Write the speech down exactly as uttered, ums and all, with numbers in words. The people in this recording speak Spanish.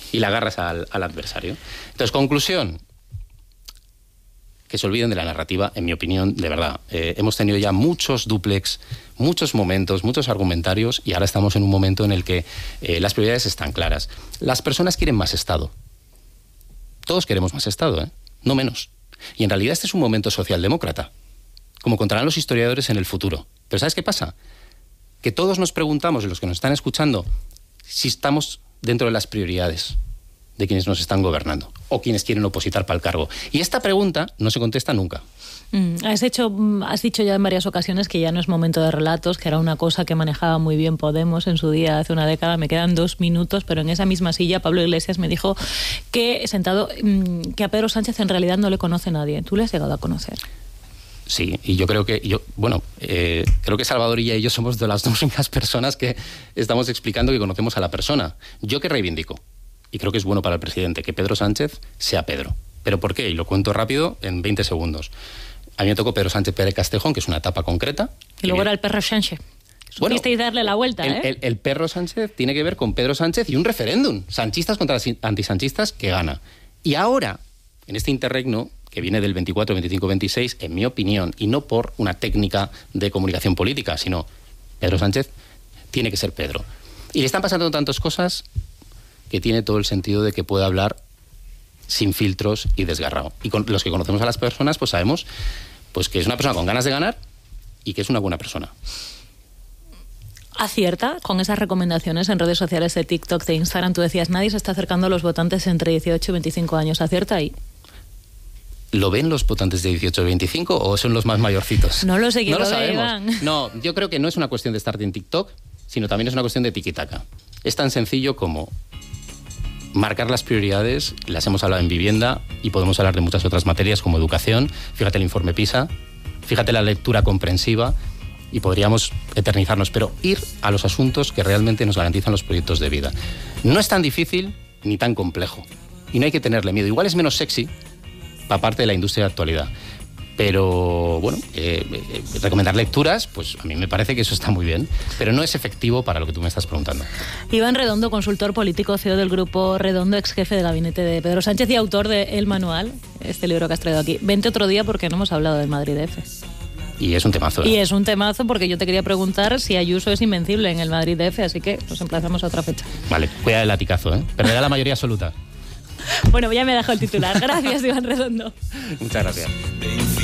y la agarras al, al adversario. Entonces, conclusión, que se olviden de la narrativa, en mi opinión, de verdad. Eh, hemos tenido ya muchos dúplex, muchos momentos, muchos argumentarios, y ahora estamos en un momento en el que eh, las prioridades están claras. Las personas quieren más Estado. Todos queremos más Estado, ¿eh? No menos. Y en realidad este es un momento socialdemócrata, como contarán los historiadores en el futuro. Pero ¿sabes qué pasa? Que todos nos preguntamos, los que nos están escuchando, si estamos dentro de las prioridades de quienes nos están gobernando o quienes quieren opositar para el cargo. Y esta pregunta no se contesta nunca. Mm, has hecho, has dicho ya en varias ocasiones que ya no es momento de relatos, que era una cosa que manejaba muy bien Podemos en su día, hace una década. Me quedan dos minutos, pero en esa misma silla Pablo Iglesias me dijo que, sentado, que a Pedro Sánchez en realidad no le conoce nadie. ¿Tú le has llegado a conocer? Sí, y yo creo que, yo bueno, eh, creo que Salvador Illa y yo somos de las dos únicas personas que estamos explicando que conocemos a la persona. ¿Yo qué reivindico? Y creo que es bueno para el presidente que Pedro Sánchez sea Pedro. ¿Pero por qué? Y lo cuento rápido en veinte segundos. A mí me tocó Pedro Sánchez Pérez Castejón, que es una etapa concreta. Y luego era el perro Sánchez. Bueno, Supisteis darle la vuelta, el, ¿eh? El, el perro Sánchez tiene que ver con Pedro Sánchez y un referéndum. Sanchistas contra antisanchistas que gana. Y ahora, en este interregno, que viene del veinticuatro, veinticinco, veintiséis, en mi opinión, y no por una técnica de comunicación política, sino Pedro Sánchez tiene que ser Pedro. Y le están pasando tantas cosas que tiene todo el sentido de que pueda hablar sin filtros y desgarrado. Y con los que conocemos a las personas, pues sabemos pues que es una persona con ganas de ganar y que es una buena persona. Acierta con esas recomendaciones en redes sociales de TikTok, de Instagram. Tú decías, nadie se está acercando a los votantes entre dieciocho y veinticinco años. ¿Acierta ahí? ¿Lo ven los votantes de dieciocho y veinticinco o son los más mayorcitos? No lo sé, no lo lo sabemos. Iván. No, yo creo que no es una cuestión de estar en TikTok, sino también es una cuestión de tiquitaca. Es tan sencillo como marcar las prioridades, las hemos hablado en vivienda y podemos hablar de muchas otras materias como educación. Fíjate el informe PISA, fíjate la lectura comprensiva y podríamos eternizarnos, pero ir a los asuntos que realmente nos garantizan los proyectos de vida. No es tan difícil ni tan complejo y no hay que tenerle miedo. Igual es menos sexy para parte de la industria de actualidad. Pero, bueno, eh, eh, recomendar lecturas, pues a mí me parece que eso está muy bien, pero no es efectivo para lo que tú me estás preguntando. Iván Redondo, consultor político, C E O del Grupo Redondo, ex jefe de gabinete de Pedro Sánchez y autor de El Manual, este libro que has traído aquí. Vente otro día porque no hemos hablado del Madrid F. Y es un temazo. ¿eh? Y es un temazo porque yo te quería preguntar si Ayuso es invencible en el Madrid F, así que nos emplazamos a otra fecha. Vale, cuida del laticazo, ¿eh? Perderá la mayoría absoluta. Bueno, ya me he dejado el titular. Gracias, Iván Redondo. Muchas gracias.